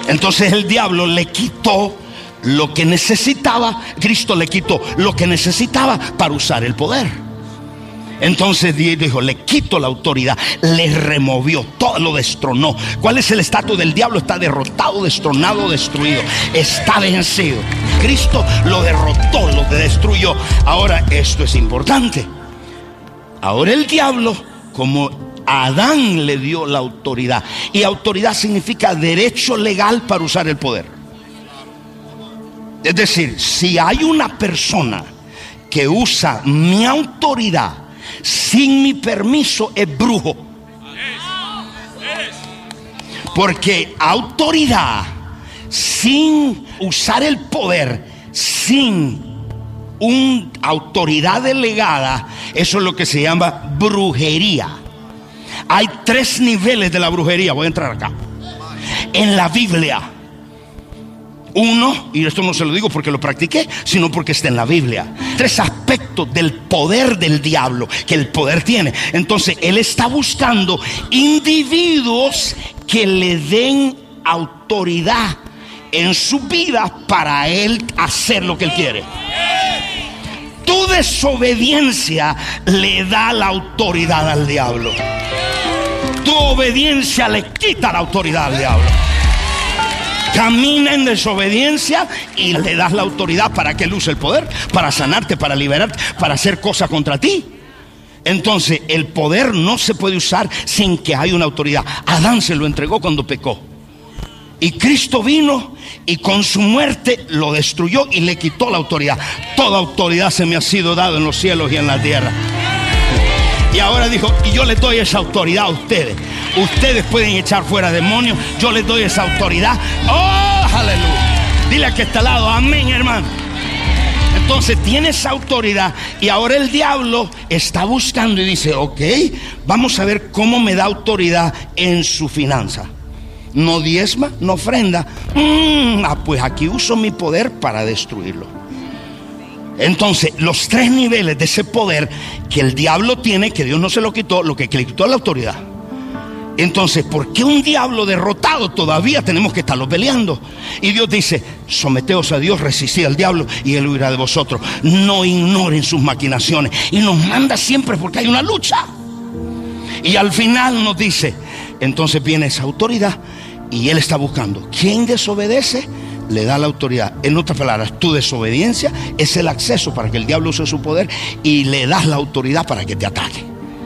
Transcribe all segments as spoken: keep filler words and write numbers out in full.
Entonces el diablo le quitó lo que necesitaba. Cristo le quitó lo que necesitaba para usar el poder. Entonces Dios dijo: le quito la autoridad, le removió, todo lo destronó. ¿Cuál es el estatus del diablo? Está derrotado, destronado, destruido, está vencido. Cristo lo derrotó, lo destruyó. Ahora esto es importante. Ahora el diablo, como Adán le dio la autoridad, y autoridad significa derecho legal para usar el poder. Es decir, si hay una persona que usa mi autoridad sin mi permiso, es brujo. Porque autoridad sin usar el poder, sin una autoridad delegada, eso es lo que se llama brujería. Hay tres niveles de la brujería. Voy a entrar acá en la Biblia. Uno, y esto no se lo digo porque lo practiqué, sino porque está en la Biblia. Tres aspectos del poder del diablo que el poder tiene. Entonces él está buscando individuos que le den autoridad en su vida para él hacer lo que él quiere. Tu desobediencia le da la autoridad al diablo. Tu obediencia le quita la autoridad al diablo. Camina en desobediencia y le das la autoridad para que él use el poder, para sanarte, para liberarte, para hacer cosas contra ti. Entonces el poder no se puede usar sin que haya una autoridad. Adán se lo entregó cuando pecó, y Cristo vino y con su muerte lo destruyó y le quitó la autoridad. Toda autoridad se me ha sido dada en los cielos y en la tierra. Y ahora dijo: y yo les doy esa autoridad a ustedes. Ustedes pueden echar fuera demonios, yo les doy esa autoridad. ¡Oh, aleluya! Dile al que está al lado: amén, hermano. Entonces tiene esa autoridad. Y ahora el diablo está buscando y dice: ok, vamos a ver cómo me da autoridad en su finanza. No diezma, no ofrenda. Mm, ah, pues aquí uso mi poder para destruirlo. Entonces los tres niveles de ese poder que el diablo tiene, que Dios no se lo quitó, lo que le quitó es la autoridad. Entonces, ¿por qué un diablo derrotado todavía tenemos que estarlo peleando? Y Dios dice: someteos a Dios, resistid al diablo y él huirá de vosotros. No ignoren sus maquinaciones. Y nos manda siempre porque hay una lucha. Y al final nos dice, entonces viene esa autoridad y él está buscando. ¿Quién desobedece? Le da la autoridad. En otras palabras, tu desobediencia es el acceso para que el diablo use su poder, y le das la autoridad para que te ataque.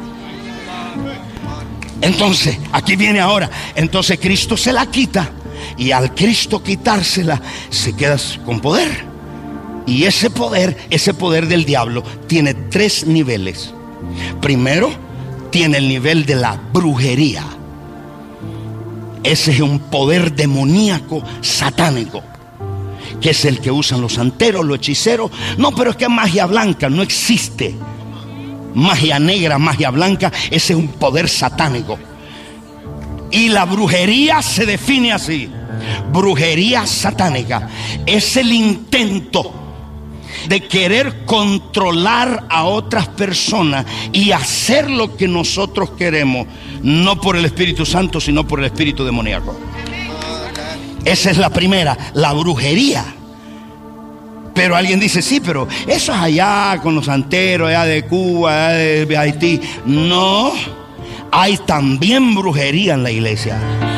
Entonces, aquí viene ahora. Entonces Cristo se la quita, y al Cristo quitársela, se queda con poder. Y ese poder, ese poder del diablo tiene tres niveles. Primero, tiene el nivel de la brujería. Ese es un poder demoníaco, satánico, que es el que usan los santeros, los hechiceros. No, pero es que magia blanca no existe. Magia negra, magia blanca, ese es un poder satánico. Y la brujería se define así: brujería satánica es el intento de querer controlar a otras personas y hacer lo que nosotros queremos, no por el Espíritu Santo, sino por el espíritu demoníaco. Esa es la primera, la brujería. Pero alguien dice: sí, pero eso es allá con los santeros, allá de Cuba, allá de Haití. No, hay también brujería en la iglesia.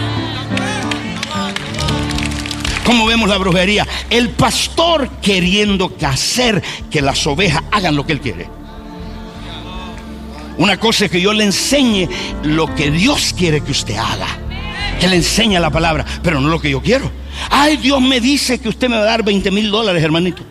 ¿Cómo vemos la brujería? El pastor queriendo que hacer que las ovejas hagan lo que él quiere. Una cosa es que yo le enseñe lo que Dios quiere que usted haga, que le enseñe la palabra, pero no lo que yo quiero. Ay, Dios me dice que usted me va a dar veinte mil dólares, hermanito.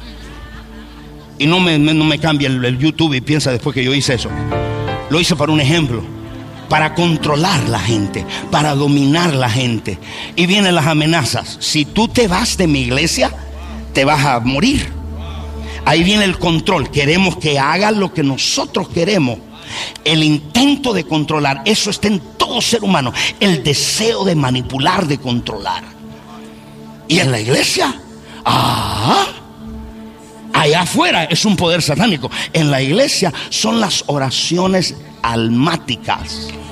Y no me, no me cambia el, el YouTube y piensa después que yo hice eso. Lo hice para un ejemplo, para controlar la gente, para dominar la gente. Y vienen las amenazas: si tú te vas de mi iglesia, te vas a morir. Ahí viene el control. Queremos que hagas lo que nosotros queremos. El intento de controlar, eso está en todo ser humano. El deseo de manipular, de controlar. Y en la iglesia, ah, allá afuera es un poder satánico. En la iglesia son las oraciones almáticas.